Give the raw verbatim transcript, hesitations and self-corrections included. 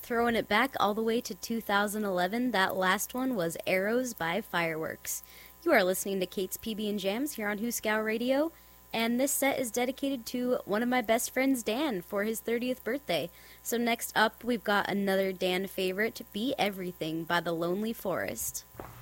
throwing it back all the way to two thousand eleven. That last one was Arrows by Fireworks. You are listening to Kate's P B and Jams here on Hooskow Radio, and this set is dedicated to one of my best friends, Dan, for his thirtieth birthday. So next up, we've got another Dan favorite, Be Everything by The Lonely Forest.